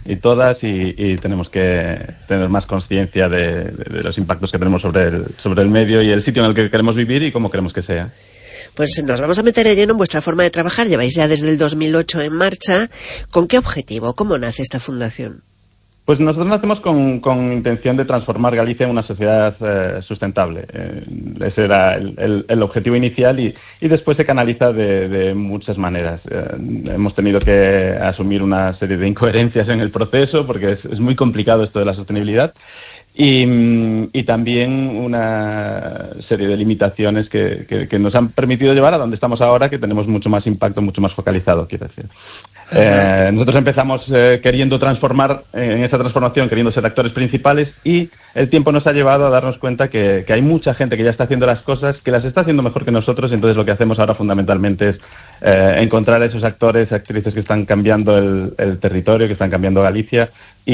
y todas, y tenemos que tener más conciencia de los impactos que tenemos sobre el medio y el sitio en el que queremos vivir y cómo queremos que sea. Pues nos vamos a meter de lleno en vuestra forma de trabajar. Lleváis ya desde el 2008 en marcha. ¿Con qué objetivo? ¿Cómo nace esta fundación? Pues nosotros nacemos con intención de transformar Galicia en una sociedad sustentable. Ese era el objetivo inicial y después se canaliza de muchas maneras. Hemos tenido que asumir una serie de incoherencias en el proceso porque es muy complicado esto de la sostenibilidad. Y también una serie de limitaciones que nos han permitido llevar a donde estamos ahora, que tenemos mucho más impacto, mucho más focalizado, quiero decir. Nosotros empezamos queriendo transformar, en esa transformación, queriendo ser actores principales, y el tiempo nos ha llevado a darnos cuenta que hay mucha gente que ya está haciendo las cosas, que las está haciendo mejor que nosotros, y entonces lo que hacemos ahora fundamentalmente es encontrar a esos actores, actrices que están cambiando el territorio, que están cambiando Galicia,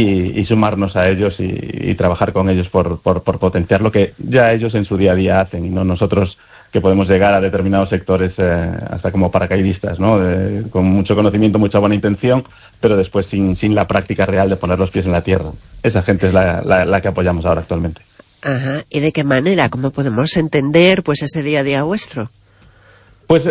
y sumarnos a ellos y trabajar con ellos por potenciar lo que ya ellos en su día a día hacen, y no nosotros, que podemos llegar a determinados sectores hasta como paracaidistas, ¿no? Con mucho conocimiento, mucha buena intención, pero después sin la práctica real de poner los pies en la tierra. Esa gente es la que apoyamos ahora actualmente. Ajá. ¿Y de qué manera? ¿Cómo podemos entender pues ese día a día vuestro? Pues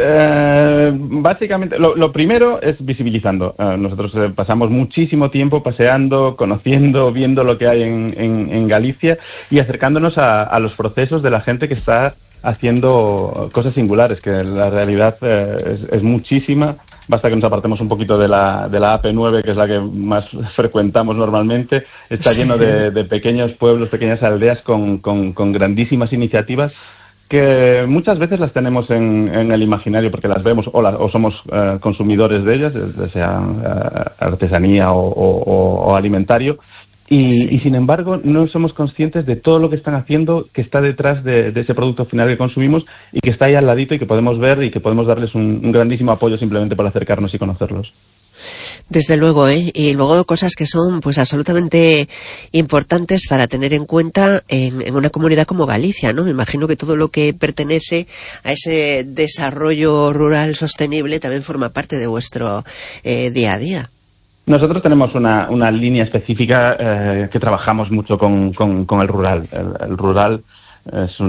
básicamente lo primero es visibilizando. Nosotros pasamos muchísimo tiempo paseando, conociendo, viendo lo que hay en Galicia y acercándonos a los procesos de la gente que está haciendo cosas singulares, que la realidad es muchísima. Basta que nos apartemos un poquito de la AP9, que es la que más frecuentamos normalmente. Está lleno de pequeños pueblos, pequeñas aldeas con grandísimas iniciativas que muchas veces las tenemos en el imaginario porque las vemos o somos consumidores de ellas, sea artesanía o alimentario. Y sin embargo no somos conscientes de todo lo que están haciendo, que está detrás de ese producto final que consumimos y que está ahí al ladito y que podemos ver y que podemos darles un grandísimo apoyo simplemente por acercarnos y conocerlos. Desde luego, y luego cosas que son pues absolutamente importantes para tener en cuenta en una comunidad como Galicia, ¿no? Me imagino que todo lo que pertenece a ese desarrollo rural sostenible también forma parte de vuestro día a día. Nosotros tenemos una línea específica que trabajamos mucho con el rural. El rural es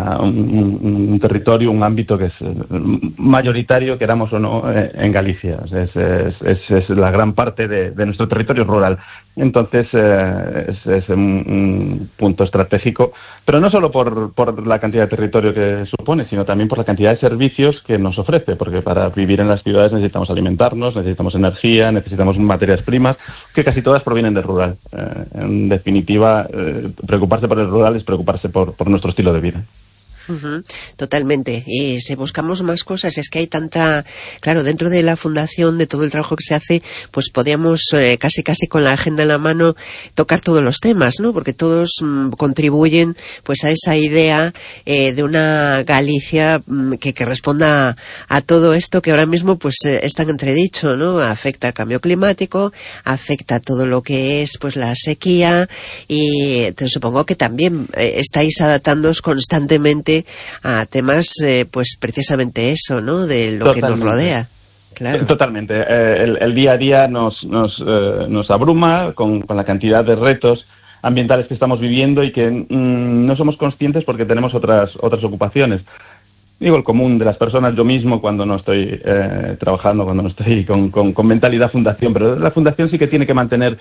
un territorio, un ámbito que es mayoritario, queramos o no, en Galicia. Es la gran parte de nuestro territorio rural. Entonces es un punto estratégico, pero no solo por la cantidad de territorio que supone, sino también por la cantidad de servicios que nos ofrece, porque para vivir en las ciudades necesitamos alimentarnos, necesitamos energía, necesitamos materias primas, que casi todas provienen del rural. En definitiva, preocuparse por el rural es preocuparse por nuestro estilo de vida. Uh-huh, totalmente. Y si buscamos más cosas, es que hay tanta... Claro, dentro de la fundación, de todo el trabajo que se hace, pues podríamos casi con la agenda en la mano tocar todos los temas, ¿no? Porque todos contribuyen pues a esa idea de una Galicia que responda a todo esto que ahora mismo pues está en entredicho, ¿no? Afecta al cambio climático, afecta a todo lo que es pues la sequía y te supongo que también estáis adaptándoos constantemente a temas, pues precisamente eso, ¿no? De lo que nos rodea. Claro. Totalmente. El día a día nos abruma con la cantidad de retos ambientales que estamos viviendo y que no somos conscientes porque tenemos otras ocupaciones. Digo, el común de las personas, yo mismo cuando no estoy trabajando, cuando no estoy con mentalidad fundación, pero la fundación sí que tiene que mantener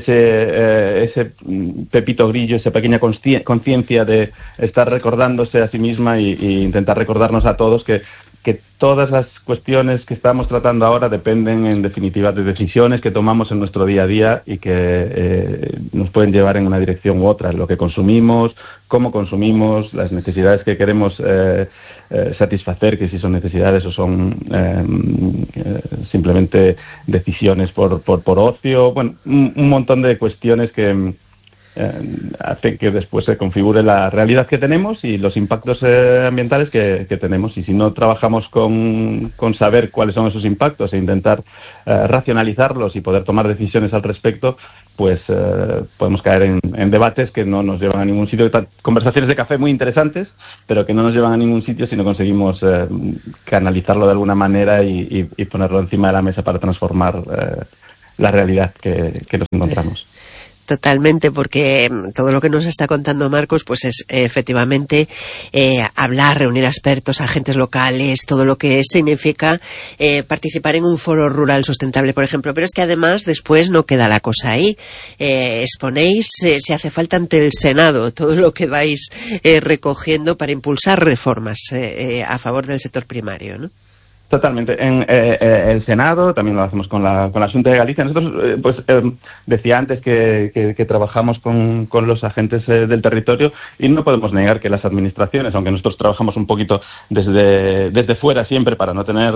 ese pepito grillo, esa pequeña conciencia de estar recordándose a sí misma y intentar recordarnos a todos que todas las cuestiones que estamos tratando ahora dependen en definitiva de decisiones que tomamos en nuestro día a día y que nos pueden llevar en una dirección u otra, lo que consumimos, cómo consumimos, las necesidades que queremos satisfacer, que si son necesidades o son simplemente decisiones por ocio, bueno, un montón de cuestiones que hace que después se configure la realidad que tenemos y los impactos ambientales que tenemos. Y si no trabajamos con saber cuáles son esos impactos e intentar racionalizarlos y poder tomar decisiones al respecto, pues podemos caer en debates que no nos llevan a ningún sitio, conversaciones de café muy interesantes, pero que no nos llevan a ningún sitio si no conseguimos canalizarlo de alguna manera y ponerlo encima de la mesa para transformar la realidad que nos encontramos. Totalmente, porque todo lo que nos está contando Marcos, pues es efectivamente hablar, reunir a expertos, agentes locales, todo lo que significa participar en un foro rural sustentable, por ejemplo. Pero es que además después no queda la cosa ahí. Exponéis, si hace falta, ante el Senado todo lo que vais recogiendo para impulsar reformas a favor del sector primario, ¿no? Totalmente. En el Senado también lo hacemos con la Xunta de Galicia. Nosotros, decía antes que trabajamos con los agentes del territorio y no podemos negar que las administraciones, aunque nosotros trabajamos un poquito desde fuera siempre para no tener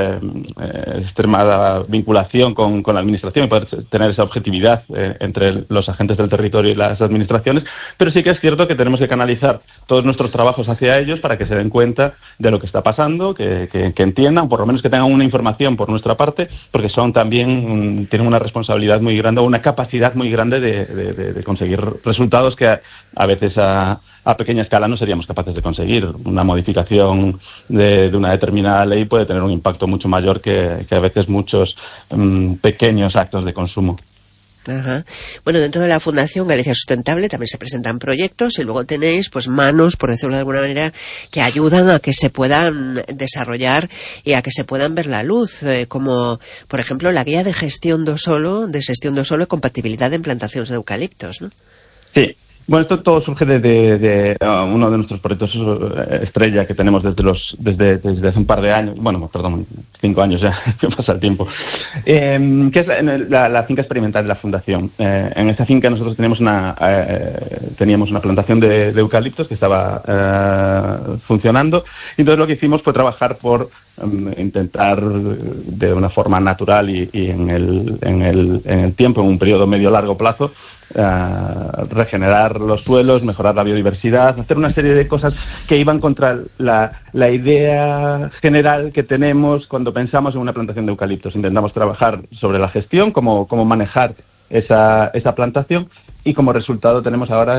extremada vinculación con la administración y poder tener esa objetividad entre los agentes del territorio y las administraciones, pero sí que es cierto que tenemos que canalizar todos nuestros trabajos hacia ellos para que se den cuenta de lo que está pasando, que entiendan, por lo menos que tengan una información por nuestra parte, porque tienen una responsabilidad muy grande, una capacidad muy grande de conseguir resultados que a veces a pequeña escala no seríamos capaces de conseguir. Una modificación de una determinada ley puede tener un impacto mucho mayor que a veces muchos pequeños actos de consumo. Ajá. Bueno, dentro de la Fundación Galicia Sustentable también se presentan proyectos y luego tenéis pues manos, por decirlo de alguna manera, que ayudan a que se puedan desarrollar y a que se puedan ver la luz, como por ejemplo la guía de gestión do solo y compatibilidad de plantaciones de eucaliptos, ¿no? Sí. Bueno, esto todo surge de uno de nuestros proyectos estrella que tenemos desde hace un par de años, 5 años ya, que pasa el tiempo, que es la finca experimental de la Fundación. En esta finca nosotros teníamos una plantación de eucaliptos que estaba funcionando, y entonces lo que hicimos fue trabajar por intentar de una forma natural y en el tiempo, en un periodo medio largo plazo, regenerar los suelos, mejorar la biodiversidad, hacer una serie de cosas que iban contra la idea general que tenemos cuando pensamos en una plantación de eucaliptos. Intentamos trabajar sobre la gestión, cómo manejar esa plantación, y como resultado tenemos ahora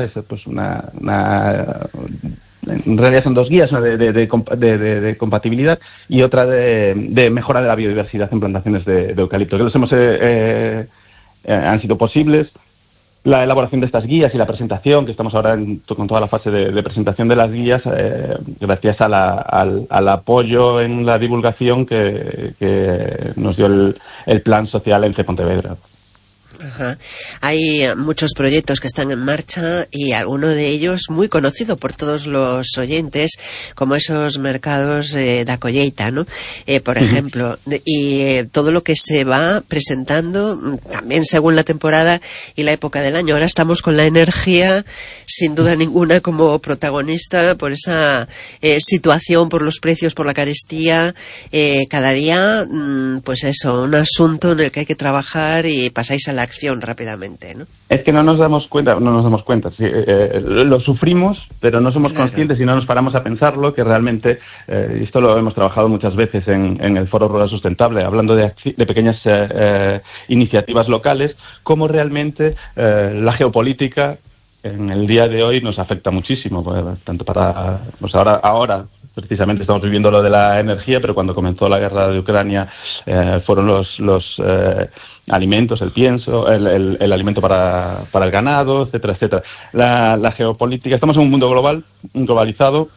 en realidad son dos guías, una de compatibilidad y otra de mejora de la biodiversidad en plantaciones de eucalipto, que han sido posibles. La elaboración de estas guías y la presentación, que estamos ahora con toda la fase de presentación de las guías, gracias al apoyo en la divulgación que nos dio el Plan Social ENCE Pontevedra. Ajá. Hay muchos proyectos que están en marcha y alguno de ellos muy conocido por todos los oyentes, como esos mercados da colleita, ¿no? Por ejemplo, y todo lo que se va presentando también según la temporada y la época del año. Ahora estamos con la energía, sin duda ninguna, como protagonista por esa situación, por los precios, por la carestía. Cada día, pues eso, un asunto en el que hay que trabajar y pasáis a la acción rápidamente, ¿no? Es que no nos damos cuenta. Sí, lo sufrimos, pero no somos conscientes y no nos paramos a pensarlo, que realmente, esto lo hemos trabajado muchas veces en el Foro Rural Sustentable, hablando de pequeñas iniciativas locales, cómo realmente la geopolítica en el día de hoy nos afecta muchísimo, tanto para ahora precisamente estamos viviendo lo de la energía, pero cuando comenzó la guerra de Ucrania fueron los alimentos, el pienso, el alimento para el ganado, etcétera, etcétera. La geopolítica, estamos en un mundo globalizado,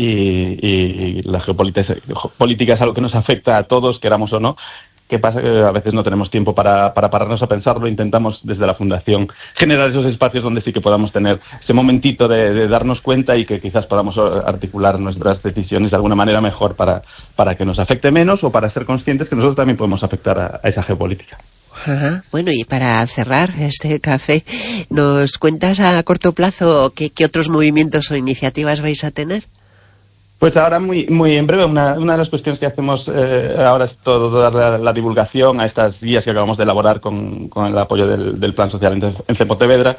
y la geopolítica es algo que nos afecta a todos, queramos o no. ¿Qué pasa? Que a veces no tenemos tiempo para pararnos a pensarlo. Intentamos desde la Fundación generar esos espacios donde sí que podamos tener ese momentito de darnos cuenta y que quizás podamos articular nuestras decisiones de alguna manera mejor para que nos afecte menos, o para ser conscientes que nosotros también podemos afectar a esa geopolítica. Ajá. Bueno, y para cerrar este café, ¿nos cuentas a corto plazo qué otros movimientos o iniciativas vais a tener? Pues ahora muy en breve, una de las cuestiones que hacemos ahora es dar la divulgación a estas guías que acabamos de elaborar con el apoyo del Plan Social ENCE Pontevedra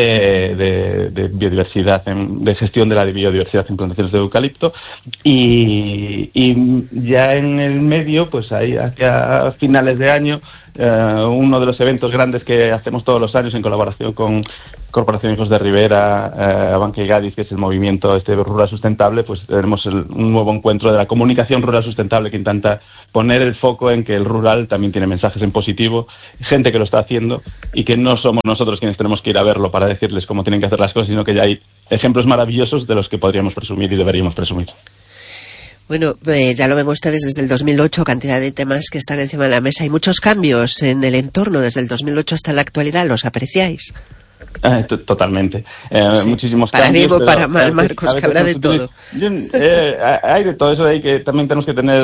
de biodiversidad, de gestión de la biodiversidad en plantaciones de eucalipto, y ya en el medio, pues ahí hacia finales de año, uno de los eventos grandes que hacemos todos los años en colaboración con Corporación Hijos de Rivera, Banca y Gadis, que es el movimiento rural sustentable, pues tenemos un nuevo encuentro de la comunicación rural sustentable que intenta poner el foco en que el rural también tiene mensajes en positivo, gente que lo está haciendo y que no somos nosotros quienes tenemos que ir a verlo para decirles cómo tienen que hacer las cosas, sino que ya hay ejemplos maravillosos de los que podríamos presumir y deberíamos presumir. Bueno, ya lo ven ustedes desde el 2008, cantidad de temas que están encima de la mesa. Hay muchos cambios en el entorno desde el 2008 hasta la actualidad. ¿Los apreciáis? Totalmente. Sí. Muchísimos para cambios. Para bien o para mal, Marcos, que habrá de todo. Hay de todo eso, de ahí que también tenemos que tener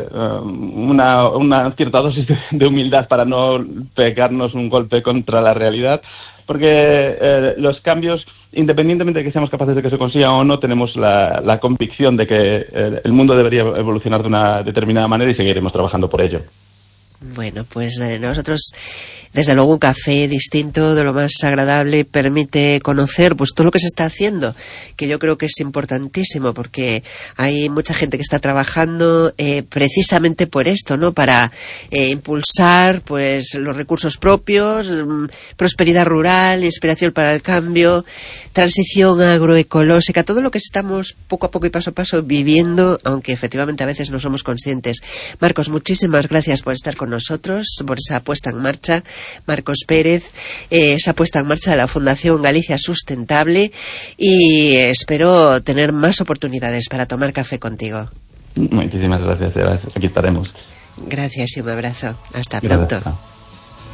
una cierta dosis de humildad para no pegarnos un golpe contra la realidad, porque los cambios, independientemente de que seamos capaces de que se consigan o no, tenemos la convicción de que el mundo debería evolucionar de una determinada manera y seguiremos trabajando por ello. Bueno, pues nosotros, desde luego, un café distinto, de lo más agradable, permite conocer pues todo lo que se está haciendo, que yo creo que es importantísimo, porque hay mucha gente que está trabajando precisamente por esto, ¿no? Para impulsar pues los recursos propios, prosperidad rural, inspiración para el cambio, transición agroecológica, todo lo que estamos poco a poco y paso a paso viviendo, aunque efectivamente a veces no somos conscientes. Marcos, muchísimas gracias por estar con nosotros, por esa puesta en marcha, Marcos Pérez, esa puesta en marcha de la Fundación Galicia Sustentable, y espero tener más oportunidades para tomar café contigo. Muchísimas gracias, aquí estaremos. Gracias y un abrazo. Hasta pronto. Gracias.